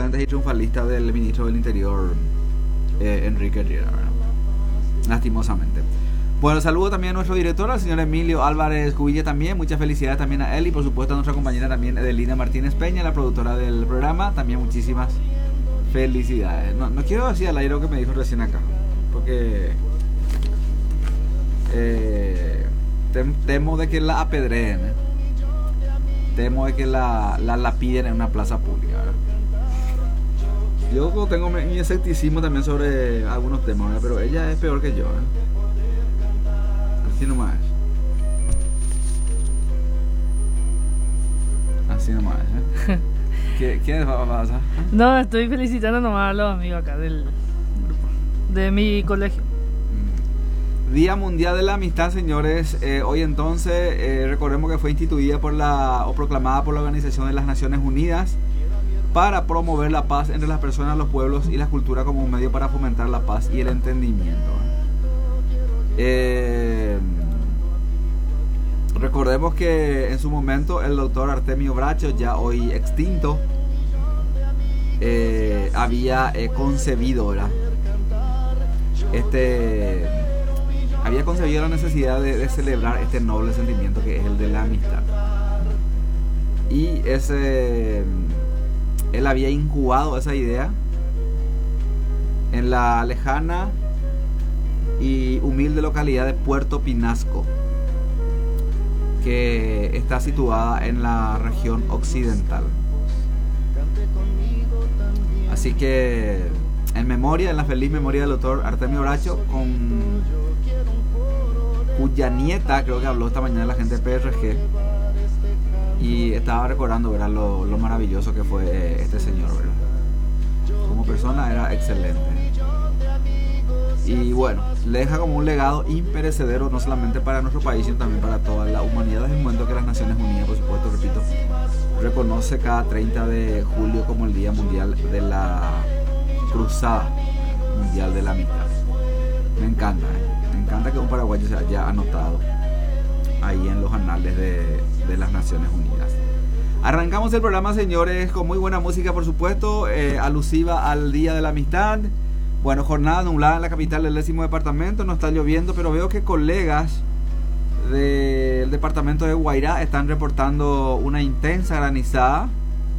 antecedentes y triunfalistas del ministro del Interior, Enrique Riera, ¿verdad? Lastimosamente. Bueno, saludo también a nuestro director, al señor Emilio Álvarez Cubilla también. Muchas felicidades también a él y por supuesto a nuestra compañera también Edelina Martínez Peña, la productora del programa. También muchísimas felicidades. No quiero decir al aire lo que me dijo recién acá, porque temo de que la apedreen, temo de que la lapiden en una plaza pública, ¿verdad? Yo tengo mi escepticismo también sobre algunos temas, ¿verdad? Pero ella es peor que yo, ¿verdad? Así nomás es. Así nomás es, ¿eh? ¿Quién va a pasar? No, estoy felicitando nomás a los amigos acá del grupo, de mi colegio. Día Mundial de la Amistad, señores. Hoy entonces recordemos que fue instituida o proclamada por la Organización de las Naciones Unidas para promover la paz entre las personas, los pueblos y las culturas como un medio para fomentar la paz y el entendimiento. Recordemos que en su momento el doctor Artemio Bracho, ya hoy extinto, había concebido, ¿verdad? Había concebido la necesidad de celebrar este noble sentimiento que es el de la amistad. Y él había incubado esa idea en la lejana y humilde localidad de Puerto Pinasco, que está situada en la región occidental. Así que en la feliz memoria del doctor Artemio Bracho, cuya nieta creo que habló esta mañana la gente de PRG y estaba recordando, ¿verdad?, lo maravilloso que fue este señor, ¿verdad? Como persona era excelente. Y bueno, le deja como un legado imperecedero no solamente para nuestro país, sino también para toda la humanidad, desde el momento que las Naciones Unidas, por supuesto, repito, reconoce cada 30 de julio como el Día Mundial de la Cruzada Mundial de la Amistad. Me encanta que un paraguayo se haya anotado ahí en los anales de las Naciones Unidas. Arrancamos el programa, señores, con muy buena música, por supuesto, alusiva al Día de la Amistad. Bueno, jornada nublada en la capital del 10º departamento, no está lloviendo, pero veo que colegas del departamento de Guairá están reportando una intensa granizada,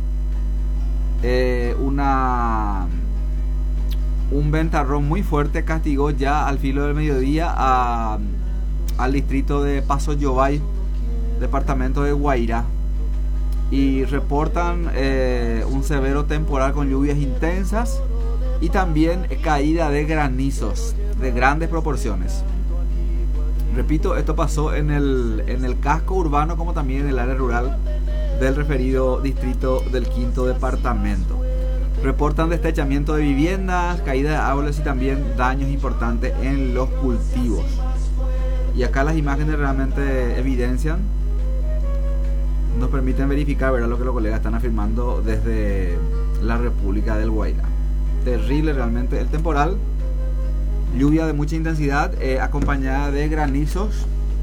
un ventarrón muy fuerte castigó ya al filo del mediodía al distrito de Paso Yobay, departamento de Guairá, y reportan un severo temporal con lluvias intensas y también caída de granizos de grandes proporciones. Repito, esto pasó en el casco urbano como también en el área rural del referido distrito del 5º departamento. Reportan destechamiento de viviendas, caída de árboles y también daños importantes en los cultivos. Y acá las imágenes realmente evidencian, nos permiten verificar, ¿verdad?, lo que los colegas están afirmando desde la República del Guairá. Terrible realmente el temporal, lluvia de mucha intensidad, acompañada de granizos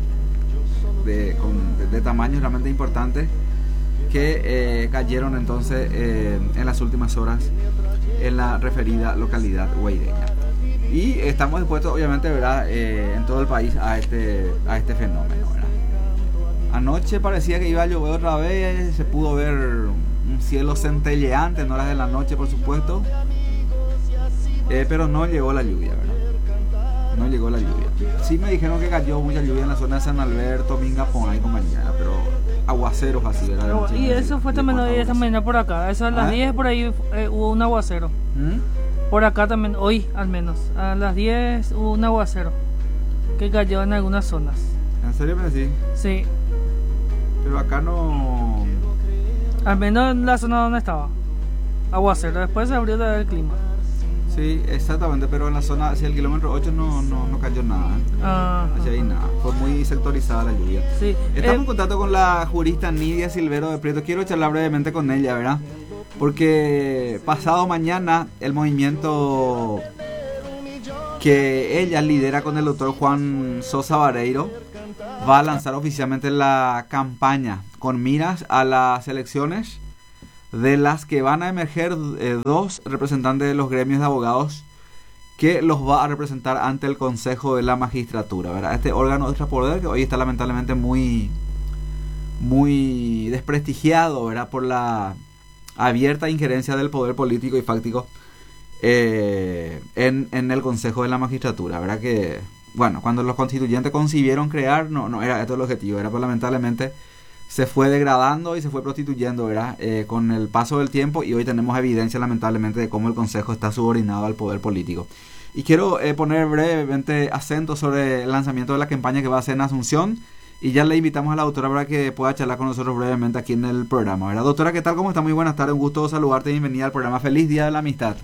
de tamaños realmente importantes que cayeron entonces en las últimas horas en la referida localidad guaireña. Y estamos dispuestos, obviamente, ¿verdad?, en todo el país a este fenómeno, ¿verdad? Anoche parecía que iba a llover otra vez, se pudo ver un cielo centelleante en horas de la noche, por supuesto, pero no llegó la lluvia, ¿verdad? No llegó la lluvia. Sí me dijeron que cayó mucha lluvia en la zona de San Alberto, Mingapón y compañía, pero aguaceros así, ¿verdad? Y eso fue también hoy esta mañana por acá. Eso a las 10 por ahí hubo un aguacero. Por acá también, hoy al menos. A las 10 hubo un aguacero que cayó en algunas zonas. ¿En serio me decís? Sí. Pero acá no... Al menos en la zona donde estaba. Aguacero, después se abrió el clima. Sí, exactamente, pero en la zona hacia el kilómetro 8 no cayó nada. Hacia ahí nada, fue muy sectorizada la lluvia. Sí. Estamos en contacto con la jurista Nidia Silvero de Prieto. Quiero charlar brevemente con ella, ¿verdad? Porque pasado mañana el movimiento que ella lidera con el doctor Juan Sosa Vareiro va a lanzar oficialmente la campaña con miras a las elecciones de las que van a emerger dos representantes de los gremios de abogados que los va a representar ante el Consejo de la Magistratura, ¿verdad? Este órgano extrapoder que hoy está lamentablemente muy desprestigiado, ¿verdad? Por la abierta injerencia del poder político y fáctico en el Consejo de la Magistratura, ¿verdad? Que, bueno, cuando los constituyentes concibieron crear, no era esto el objetivo, era, pues lamentablemente se fue degradando y se fue prostituyendo, ¿verdad? Con el paso del tiempo, y hoy tenemos evidencia lamentablemente de cómo el Consejo está subordinado al poder político. Y quiero poner brevemente acento sobre el lanzamiento de la campaña que va a hacer en Asunción, y ya le invitamos a la doctora para que pueda charlar con nosotros brevemente aquí en el programa, ¿verdad? Doctora, ¿qué tal? ¿Cómo está? Muy buenas tardes, un gusto saludarte y bienvenida al programa. Feliz Día de la Amistad.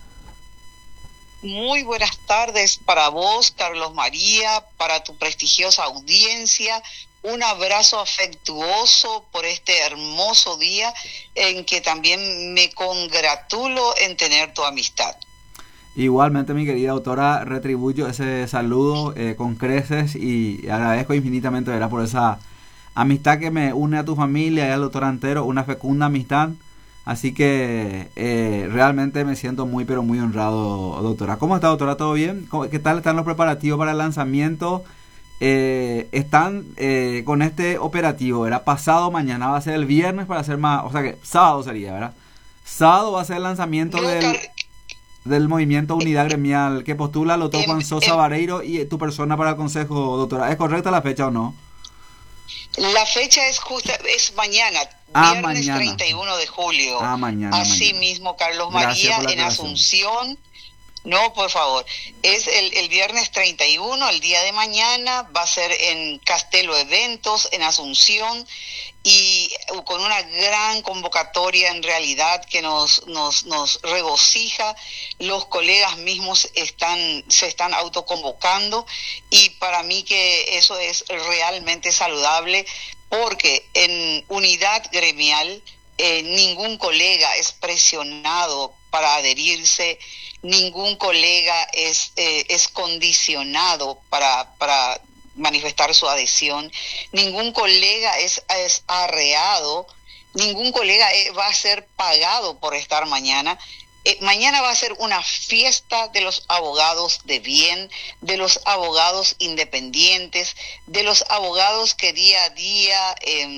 Muy buenas tardes para vos, Carlos María, para tu prestigiosa audiencia. Un abrazo afectuoso por este hermoso día en que también me congratulo en tener tu amistad. Igualmente, mi querida doctora, retribuyo ese saludo con creces y agradezco infinitamente, ¿verdad?, por esa amistad que me une a tu familia y al doctor Antero, una fecunda amistad. Así que realmente me siento muy, pero muy honrado, doctora. ¿Cómo está, doctora? ¿Todo bien? ¿Qué tal están los preparativos para el lanzamiento? Están con este operativo, ¿verdad? Pasado mañana va a ser el viernes para hacer más, o sea que sábado sería, ¿verdad? Sábado va a ser el lanzamiento del movimiento Unidad Gremial que postula al doctor Juan Sosa Vareiro y tu persona para el consejo, doctora. ¿Es correcta la fecha o no? La fecha es mañana, viernes mañana. 31 de julio. Mañana. Así mismo, Carlos María, en Asunción. No, por favor. Es el viernes 31, el día de mañana, va a ser en Castelo Eventos, en Asunción, y con una gran convocatoria en realidad que nos regocija. Los colegas mismos se están autoconvocando, y para mí que eso es realmente saludable, porque en unidad gremial ningún colega es presionado para adherirse, ningún colega es condicionado para manifestar su adhesión, ningún colega es arreado, ningún colega va a ser pagado por estar mañana. Mañana va a ser una fiesta de los abogados de bien, de los abogados independientes, de los abogados que día a día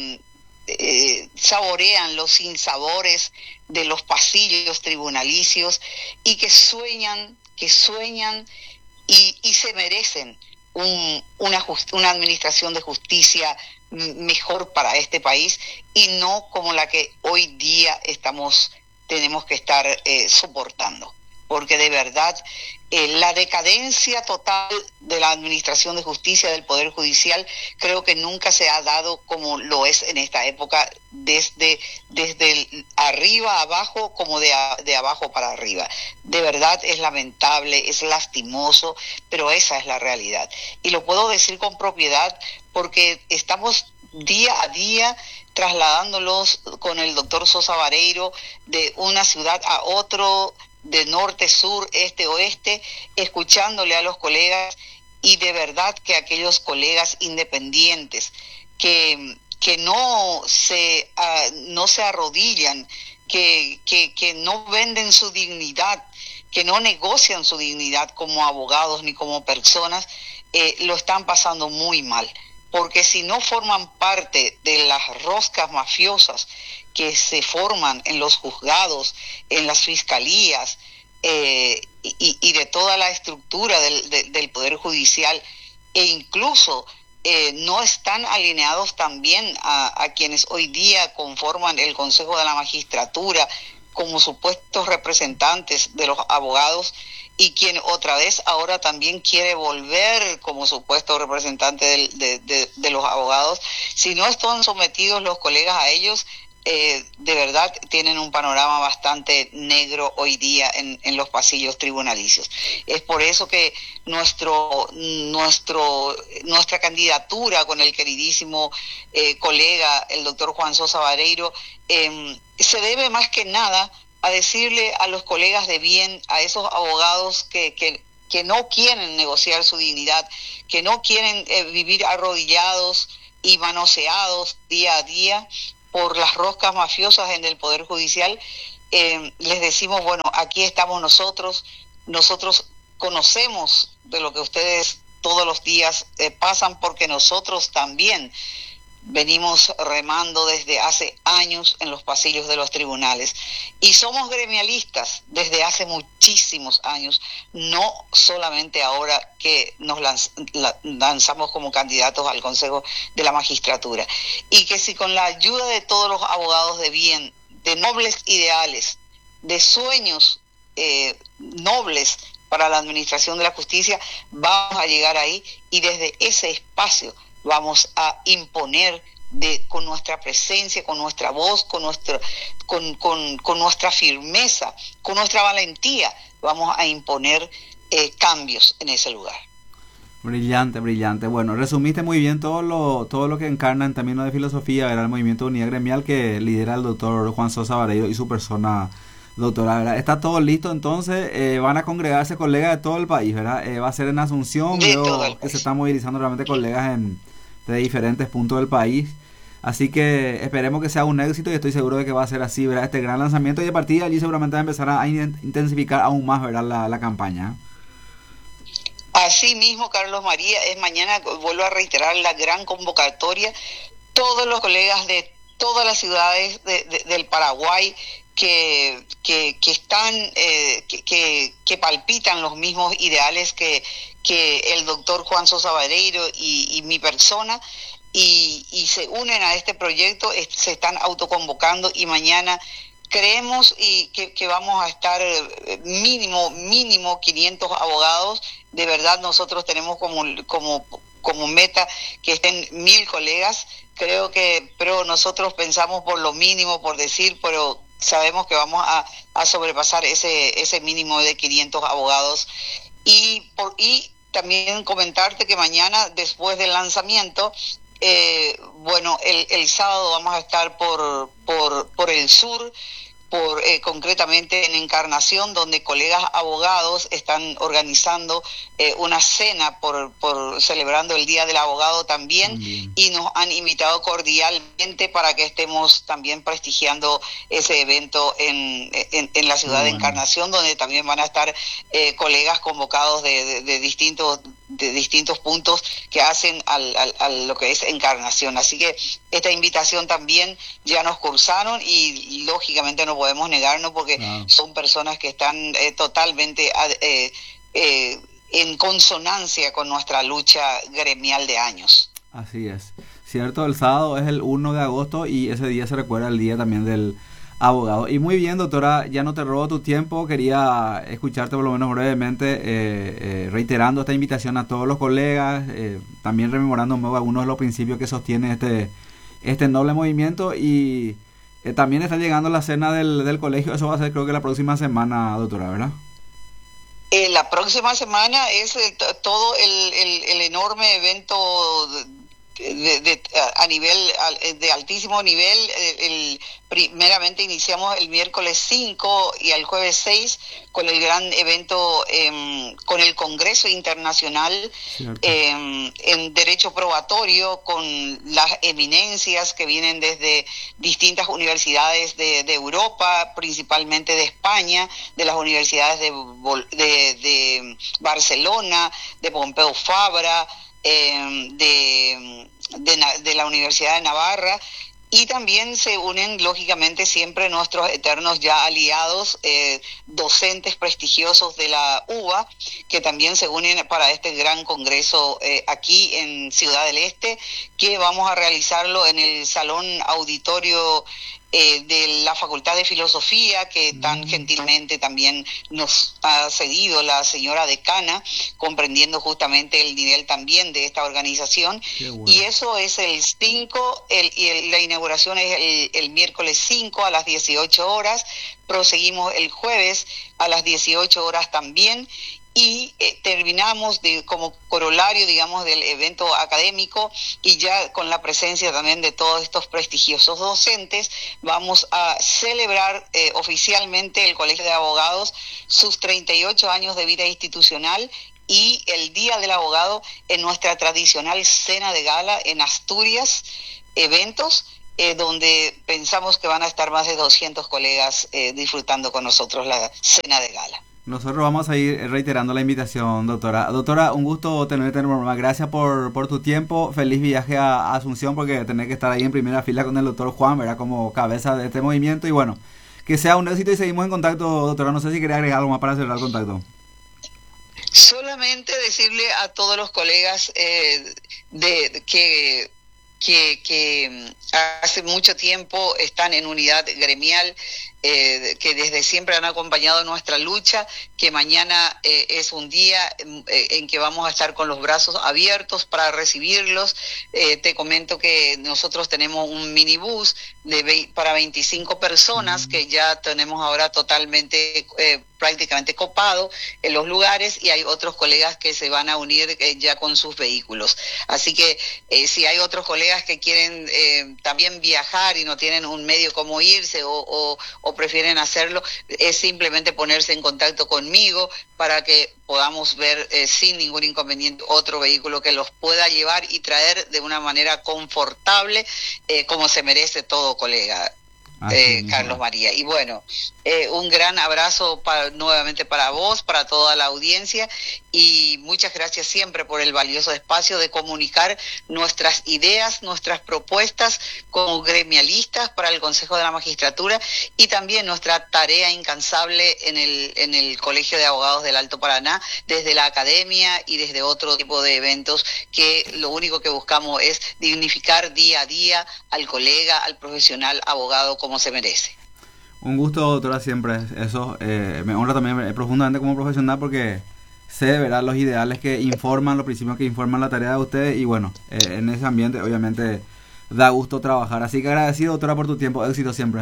saborean los sinsabores de los pasillos tribunalicios y que sueñan y se merecen una administración de justicia mejor para este país, y no como la que hoy día tenemos que estar soportando, porque de verdad la decadencia total de la administración de justicia del Poder Judicial creo que nunca se ha dado como lo es en esta época, desde arriba a abajo como de abajo para arriba. De verdad es lamentable, es lastimoso, pero esa es la realidad. Y lo puedo decir con propiedad porque estamos día a día trasladándolos con el doctor Sosa Vareiro de una ciudad a otro, de norte, sur, este, oeste, escuchándole a los colegas, y de verdad que aquellos colegas independientes que no se arrodillan, que no venden su dignidad, que no negocian su dignidad como abogados ni como personas, lo están pasando muy mal, porque si no forman parte de las roscas mafiosas que se forman en los juzgados, en las fiscalías, y de toda la estructura del Poder Judicial, e incluso no están alineados también a quienes hoy día conforman el Consejo de la Magistratura como supuestos representantes de los abogados, y quien otra vez ahora también quiere volver como supuesto representante de los abogados. Si no están sometidos los colegas a ellos, de verdad tienen un panorama bastante negro hoy día en los pasillos tribunalicios. Es por eso que nuestra candidatura con el queridísimo colega, el doctor Juan Sosa Vareiro, se debe más que nada a decirle a los colegas de bien, a esos abogados que no quieren negociar su dignidad, que no quieren vivir arrodillados y manoseados día a día por las roscas mafiosas en el Poder Judicial, les decimos, bueno, aquí estamos nosotros conocemos de lo que ustedes todos los días pasan, porque nosotros también venimos remando desde hace años en los pasillos de los tribunales y somos gremialistas desde hace muchísimos años, no solamente ahora que nos lanzamos como candidatos al Consejo de la Magistratura. Y que si con la ayuda de todos los abogados de bien, de nobles ideales, de sueños nobles para la administración de la justicia, vamos a llegar ahí y desde ese espacio vamos a imponer con nuestra presencia, con nuestra voz, con nuestra firmeza, con nuestra valentía, vamos a imponer cambios en ese lugar. Brillante, brillante. Bueno, resumiste muy bien todo lo que encarna en términos de filosofía, era el movimiento de unidad gremial que lidera el doctor Juan Sosa Vareiro y su persona, doctora, ¿verdad? Está todo listo, entonces van a congregarse colegas de todo el país, ¿verdad? Va a ser en Asunción, veo que se están movilizando realmente colegas de diferentes puntos del país, así que esperemos que sea un éxito y estoy seguro de que va a ser así, ¿verdad? Este gran lanzamiento, y a partir de allí seguramente va a empezar a intensificar aún más, ¿verdad? La campaña. Así mismo, Carlos María, es mañana, vuelvo a reiterar, la gran convocatoria, todos los colegas de todas las ciudades del Paraguay que están, que palpitan los mismos ideales que el doctor Juan Sosa Vareiro y mi persona, y se unen a este proyecto, se están autoconvocando, y mañana creemos que vamos a estar mínimo 500 abogados. De verdad nosotros tenemos como meta que estén 1000 colegas, pero nosotros pensamos por lo mínimo, por decir, pero sabemos que vamos a sobrepasar ese mínimo de 500 abogados. Y también comentarte que mañana, después del lanzamiento, el sábado vamos a estar por el sur, concretamente en Encarnación, donde colegas abogados están organizando una cena celebrando el Día del Abogado también, y nos han invitado cordialmente para que estemos también prestigiando ese evento en la ciudad de Encarnación, donde también van a estar colegas convocados de distintos puntos que hacen a lo que es Encarnación. Así que esta invitación también ya nos cursaron y lógicamente no podemos negarnos, porque son personas que están totalmente en consonancia con nuestra lucha gremial de años. Así es. Cierto, el sábado es el 1 de agosto y ese día se recuerda el día también del abogado. Y muy bien, doctora, ya no te robo tu tiempo, quería escucharte por lo menos brevemente, reiterando esta invitación a todos los colegas, también rememorando algunos de los principios que sostiene este noble movimiento, y también está llegando la cena del colegio. Eso va a ser, creo que la próxima semana, doctora, ¿verdad? La próxima semana es todo el enorme evento a nivel de altísimo nivel. Primeramente iniciamos el miércoles 5 y el jueves 6 con el gran evento, con el Congreso Internacional en Derecho Probatorio, con las eminencias que vienen desde distintas universidades de Europa, principalmente de España, de las universidades de Barcelona, de Pompeu Fabra, de la Universidad de Navarra, y también se unen lógicamente siempre nuestros eternos ya aliados, docentes prestigiosos de la UBA, que también se unen para este gran congreso aquí en Ciudad del Este, que vamos a realizarlo en el Salón Auditorio de la Facultad de Filosofía, que tan gentilmente también nos ha cedido la señora decana, comprendiendo justamente el nivel también de esta organización. Bueno. Y eso es el 5, la inauguración es el miércoles 5 a las 18 horas, proseguimos el jueves a las 18 horas también, y terminamos como corolario, digamos, del evento académico, y ya con la presencia también de todos estos prestigiosos docentes, vamos a celebrar oficialmente el Colegio de Abogados sus 38 años de vida institucional y el Día del Abogado en nuestra tradicional cena de gala en Asturias, eventos, donde pensamos que van a estar más de 200 colegas disfrutando con nosotros la cena de gala. Nosotros vamos a ir reiterando la invitación, doctora. Doctora, un gusto tenerte en el programa. Gracias por tu tiempo. Feliz viaje a Asunción, porque tenés que estar ahí en primera fila con el doctor Juan, ¿verdad? Como cabeza de este movimiento. Y bueno, que sea un éxito y seguimos en contacto, doctora. No sé si quería agregar algo más para cerrar el contacto. Solamente decirle a todos los colegas que hace mucho tiempo están en unidad gremial, que desde siempre han acompañado nuestra lucha, que mañana es un día en que vamos a estar con los brazos abiertos para recibirlos. Te comento que nosotros tenemos un minibús para 25 personas que ya tenemos ahora totalmente prácticamente copado en los lugares, y hay otros colegas que se van a unir ya con sus vehículos. Así que si hay otros colegas que quieren también viajar y no tienen un medio como irse o prefieren hacerlo, es simplemente ponerse en contacto conmigo para que podamos ver sin ningún inconveniente otro vehículo que los pueda llevar y traer de una manera confortable, como se merece todo colega. Carlos María. Y bueno, un gran abrazo nuevamente para vos, para toda la audiencia, y muchas gracias siempre por el valioso espacio de comunicar nuestras ideas, nuestras propuestas como gremialistas para el Consejo de la Magistratura, y también nuestra tarea incansable en el Colegio de Abogados del Alto Paraná, desde la academia y desde otro tipo de eventos, que lo único que buscamos es dignificar día a día al colega, al profesional abogado como se merece. Un gusto, doctora, siempre eso. Me honra también profundamente como profesional, porque sé de verdad los ideales que informan, los principios que informan la tarea de ustedes, y bueno, en ese ambiente obviamente da gusto trabajar. Así que agradecido, doctora, por tu tiempo. Éxito siempre.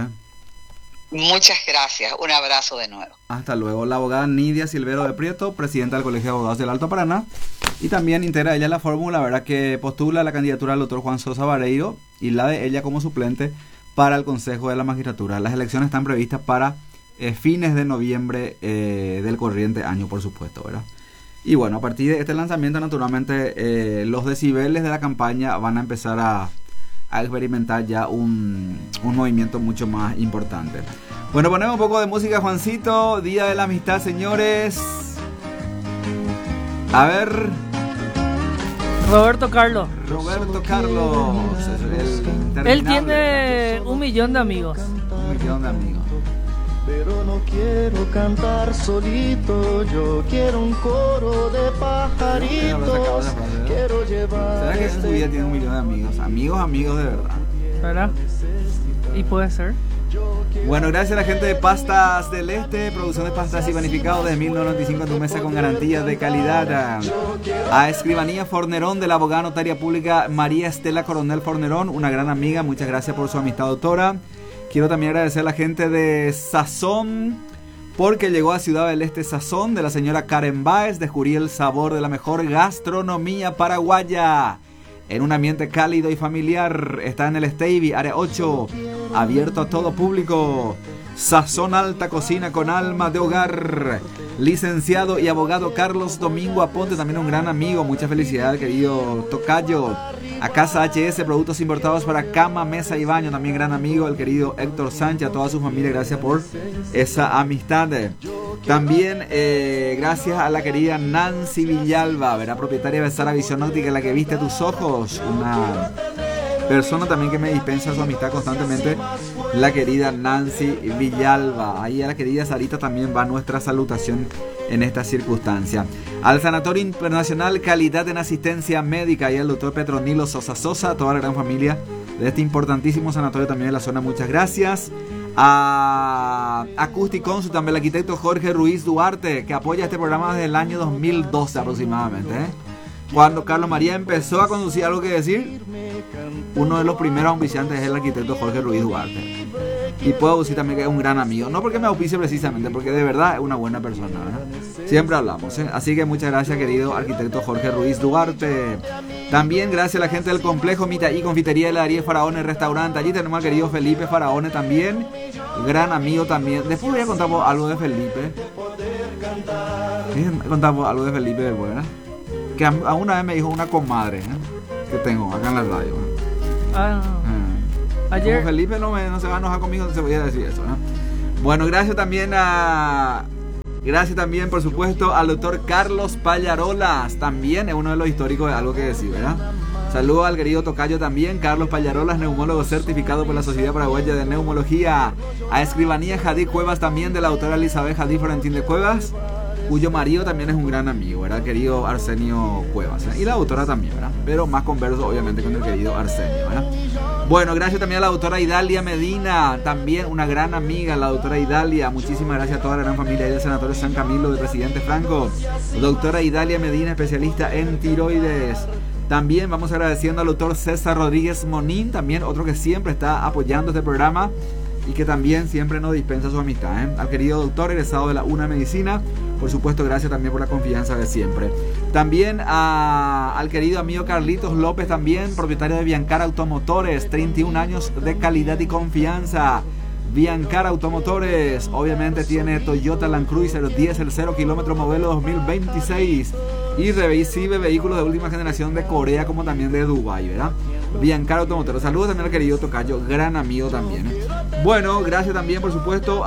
Muchas gracias. Un abrazo de nuevo. Hasta luego. La abogada Nidia Silvero de Prieto, presidenta del Colegio de Abogados del Alto Paraná, y también integra ella la fórmula, ¿verdad?, que postula la candidatura del doctor Juan Sosa Vareiro y la de ella como suplente para el Consejo de la Magistratura. Las elecciones están previstas para fines de noviembre del corriente año, por supuesto, ¿verdad? Y bueno, a partir de este lanzamiento, naturalmente, los decibeles de la campaña van a empezar a experimentar ya un movimiento mucho más importante. Bueno, ponemos un poco de música, Juancito. Día de la Amistad, señores. A ver. Roberto Carlos. Él tiene 1 millón de amigos. 1 millón de amigos. Pero no quiero cantar solito, yo quiero un coro de pajaritos. Quiero llevar. ¿Será que en su vida tiene 1 millón de amigos? Amigos de verdad. ¿Verdad? Y puede ser. Bueno, gracias a la gente de Pastas del Este, producción de pastas y panificados desde 1995 en tu mesa con garantía de calidad. A Escribanía Fornerón, de la abogada notaria pública María Estela Coronel Fornerón, una gran amiga, muchas gracias por su amistad, doctora. Quiero también agradecer a la gente de Sazón, porque llegó a Ciudad del Este Sazón, de la señora Karen Báez. Descubrí el sabor de la mejor gastronomía paraguaya en un ambiente cálido y familiar. Está en el Stevie, área 8, abierto a todo público. Sazón Alta Cocina con alma de hogar. Licenciado y abogado Carlos Domingo Aponte, también un gran amigo. Mucha felicidad, querido tocayo. A Casa HS, productos importados para cama, mesa y baño, también gran amigo, el querido Héctor Sánchez. A toda su familia, gracias por esa amistad. También gracias a la querida Nancy Villalba, ¿verdad?, propietaria de Sara Visión Óptica, la que viste tus ojos. Una persona también que me dispensa su amistad constantemente, la querida Nancy Villalba. Ahí a la querida Sarita también va nuestra salutación en esta circunstancia. Al Sanatorio Internacional Calidad en Asistencia Médica y al doctor Petronilo Sosa Sosa, a toda la gran familia de este importantísimo sanatorio también en la zona, muchas gracias. A Acústicon, también el arquitecto Jorge Ruiz Duarte, que apoya este programa desde el año 2012 aproximadamente, cuando Carlos María empezó a conducir. Algo que decir, uno de los primeros auspiciantes es el arquitecto Jorge Ruiz Duarte, y puedo decir también que es un gran amigo, no porque me auspicie precisamente, porque de verdad es una buena persona, ¿verdad? Siempre hablamos, así que muchas gracias, querido arquitecto Jorge Ruiz Duarte. También gracias a la gente del complejo Mitaí Confitería de la Darío Faraone Restaurante. Allí tenemos al querido Felipe Faraone también, gran amigo también. Después voy a contar algo de Felipe. Contamos algo de Felipe después, ¿verdad? Que alguna vez me dijo una comadre que tengo acá en la radio. Ayer... Como Felipe no se va a enojar conmigo, no se voy a decir eso, ¿no? Bueno, gracias también, por supuesto, al doctor Carlos Pallarolas. También es uno de los históricos de algo que decir, ¿verdad? Saludos al querido tocayo también, Carlos Pallarolas, neumólogo certificado por la Sociedad Paraguaya de Neumología. A Escribanía Jadí Cuevas también, de la autora Elizabeth Jadí Florentín de Cuevas, cuyo marido también es un gran amigo, ¿verdad? El querido Arsenio Cuevas, ¿eh? Y la autora también, ¿verdad? Pero más converso, obviamente, con el querido Arsenio, ¿verdad? Bueno, gracias también a la doctora Idalia Medina, también una gran amiga, la doctora Idalia. Muchísimas gracias a toda la gran familia del Sanatorio San Camilo de Presidente Franco. Doctora Idalia Medina, especialista en tiroides. También vamos agradeciendo al doctor César Rodríguez Monín, también otro que siempre está apoyando este programa y que también siempre nos dispensa su amistad, ¿eh? Al querido doctor egresado de la UNA Medicina, por supuesto, gracias también por la confianza de siempre. También al querido amigo Carlitos López, también propietario de Biancar Automotores, 31 años de calidad y confianza. Biancar Automotores, obviamente tiene Toyota Land Cruiser 10, el 0 kilómetro modelo 2026 y recibe vehículos de última generación de Corea como también de Dubái, ¿verdad? Biancar Automotores. Saludos también al querido tocayo, gran amigo también, ¿eh? Bueno, gracias también por supuesto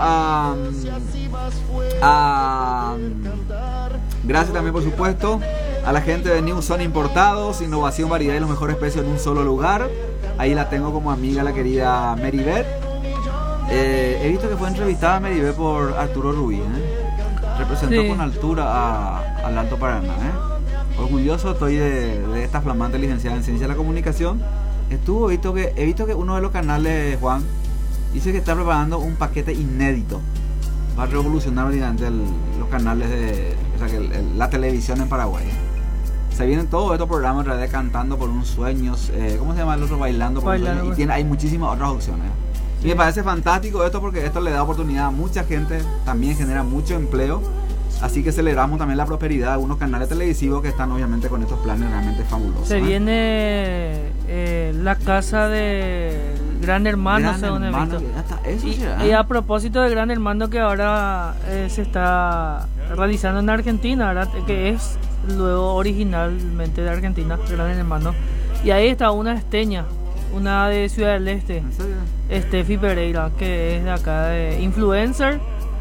gracias también por supuesto a la gente de New Son Importados, innovación, variedad y los mejores precios en un solo lugar. Ahí la tengo como amiga, la querida Meribeth. He visto que fue entrevistada Meribeth por Arturo Rubí, representó con altura al Alto Paraná, orgulloso estoy de esta flamante licenciada en Ciencia de la Comunicación. He visto que uno de los canales, Juan, dice que está preparando un paquete inédito, va a revolucionar bastante los canales la televisión en Paraguay. Se vienen todos estos programas en realidad, Cantando por un Sueño, ¿cómo se llama el otro? Bailando por un Sueño, y hay muchísimas otras opciones. Y me parece fantástico esto porque esto le da oportunidad a mucha gente, también genera mucho empleo, así que celebramos también la prosperidad de algunos canales televisivos que están obviamente con estos planes realmente fabulosos. Se viene la casa de Gran Hermano, según he visto. Y a propósito de Gran Hermano, que ahora se está realizando en Argentina, ¿verdad? Que es luego originalmente de Argentina, Gran Hermano, y ahí está una esteña, una de Ciudad del Este, Steffi Pereira, que es de acá, de influencer,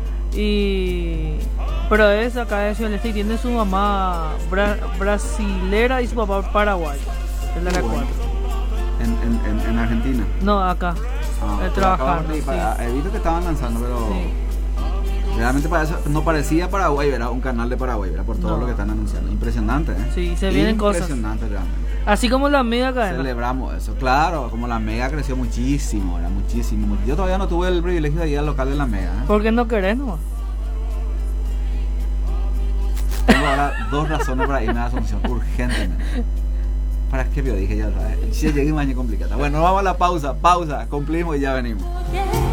pero es acá de Ciudad del Este y tiene su mamá brasilera y su papá paraguayo. Es la bueno. ¿En Argentina? No, acá. Trabajando. Sí. He visto que estaban lanzando, pero sí, realmente no parecía Paraguay, ¿verdad? Un canal de Paraguay, ¿verdad? Por todo lo que están anunciando. Impresionante, ¿eh? Sí, se vienen cosas. Impresionante realmente. Así como la Mega cadena. Celebramos eso, claro, como la Mega creció muchísimo, era muchísimo. Yo todavía no tuve el privilegio de ir al local de la Mega, ¿eh? ¿Por qué no querés, no? Tengo ahora 2 razones para irme a Asunción, urgentemente. ¿Para qué? Yo dije ya otra vez. Si llegué mañana complicada. Bueno, vamos a la pausa, cumplimos y ya venimos.